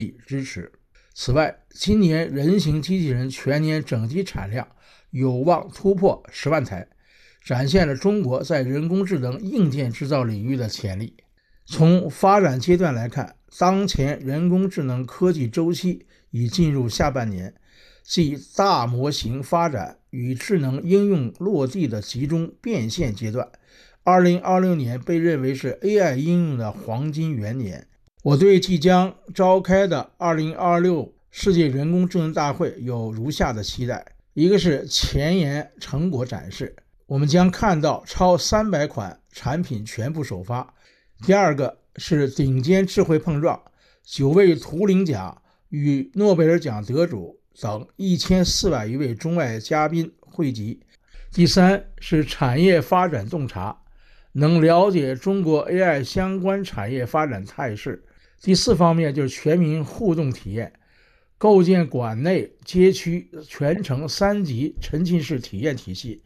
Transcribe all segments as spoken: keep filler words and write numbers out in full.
支持。此外，今年人形机器人全年整体产量有望突破十万台，展现了中国在人工智能硬件制造领域的潜力。从发展阶段来看，当前人工智能科技周期已进入下半年，即大模型发展与智能应用落地的集中变现阶段。二零二六年被认为是 A I 应用的黄金元年。我对即将召开的二零二六世界人工智能大会有如下的期待：一个是前沿成果展示，我们将看到超三百款产品全部首发；第二个是顶尖智慧碰撞，九位图灵奖与诺贝尔奖得主等一千四百余位中外嘉宾汇集；第三是产业发展洞察，能了解中国 A I 相关产业发展态势；第四方面就是全民互动体验，构建馆内街区全程三级沉浸式体验体系。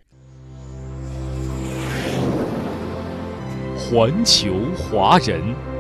环球华人，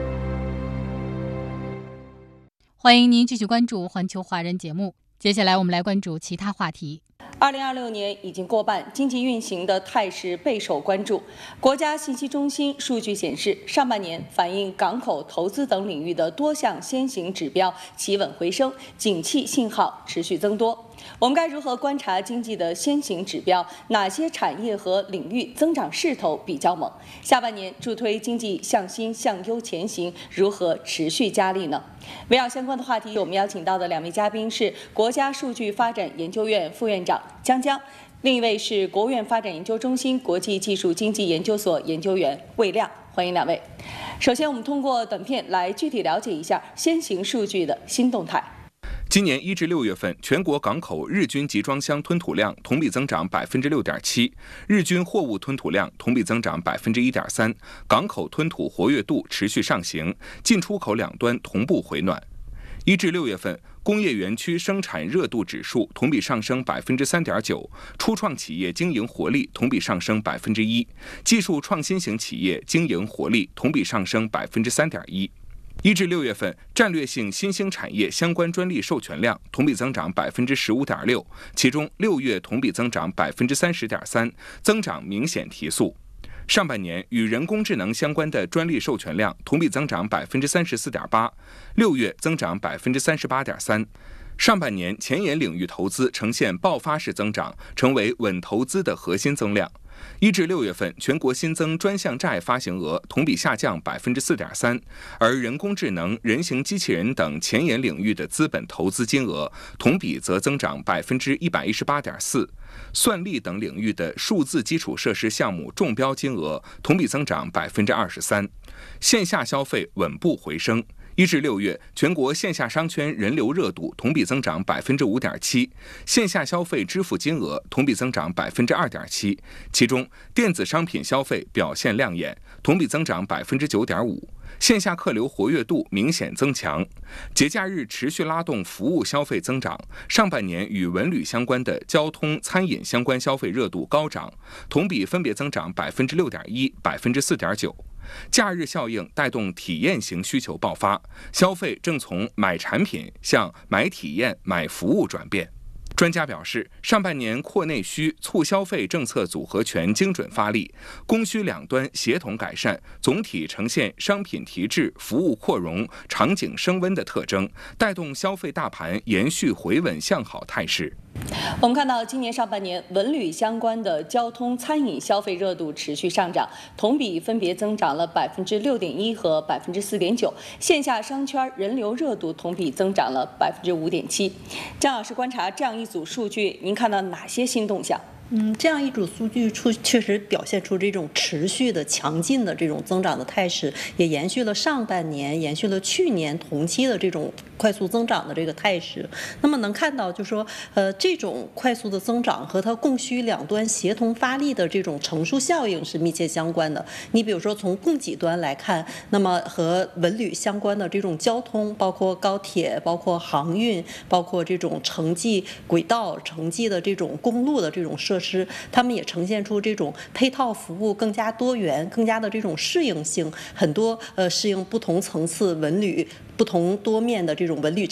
欢迎您继续关注环球华人节目。接下来我们来关注其他话题。 二零二六年已经过半，经济运行的态势备受关注。国家信息中心数据显示，上半年反映港口投资等领域的多项先行指标企稳回升，景气信号持续增多。我们该如何观察经济的先行指标？哪些产业和领域增长势头比较猛？下半年助推经济向新向优前行如何持续加力呢？围绕相关的话题，我们邀请到的两位嘉宾是国家数据发展研究院副院长江江，另一位是国务院发展研究中心国际技术经济研究所研究员魏亮。欢迎两位。首先，我们通过短片来具体了解一下先行数据的新动态。 今年一至六月份，全国港口日均集装箱吞吐量同比增长百分之六点七，日均货物吞吐量同比增长百分之一点三，港口吞吐活跃度持续上行，进出口两端同步回暖。一至六月份，工业园区生产热度指数同比上升百分之三点九，初创企业经营活力同比上升百分之一，技术创新型企业经营活力同比上升百分之三点一。一至六月份，战略性新兴产业相关专利授权量同比增长百分之十五点六，其中六月同比增长百分之三十点三，增长明显提速。上半年与人工智能相关的专利授权量同比增长百分之三十四点八，六月增长百分之三十八点三。上半年前沿领域投资呈现爆发式增长，成为稳投资的核心增量。一至六月份，全国新增专项债发行额同比下降百分之四点三，而人工智能、人形机器人等前沿领域的资本投资金额同比则增长百分之一百一十八点四，算力等领域的数字基础设施项目中标金额同比增长百分之二十三，线下消费稳步回升。一至六月，全国线下商圈人流热度同比增长百分之五点七，线下消费支付金额同比增长百分之二点七，其中电子商品消费表现亮眼，同比增长百分之九点五，线下客流活跃度明显增强。节假日持续拉动服务消费增长，上半年与文旅相关的交通、餐饮相关消费热度高涨，同比分别增长百分之六点一、百分之四点九。假日效应带动体验型需求爆发，消费正从买产品向买体验、买服务转变。专家表示，上半年扩内需、促消费政策组合拳精准发力，供需两端协同改善，总体呈现商品提质、服务扩容、场景升温的特征，带动消费大盘延续回稳向好态势。 我们看到，今年上半年文旅相关的交通、餐饮消费热度持续上涨，同比分别增长了百分之六点一和百分之四点九。线下商圈人流热度同比增长了百分之五点七。张老师观察这样一组数据，您看到哪些新动向？ 嗯，这样一组数据出确实表现出这种持续的强劲的这种增长的态势，也延续了上半年、延续了去年同期的这种快速增长的这个态势。那么能看到，就是说，呃，这种快速的增长和它供需两端协同发力的这种乘数效应是密切相关的。你比如说从供给端来看，那么和文旅相关的这种交通，包括高铁、包括航运、包括这种城际轨道、城际的这种公路的这种设设施，他们也呈现出这种配套服务更加多元、更加的这种适应性，很多呃适应不同层次文旅、不同多面的这种文旅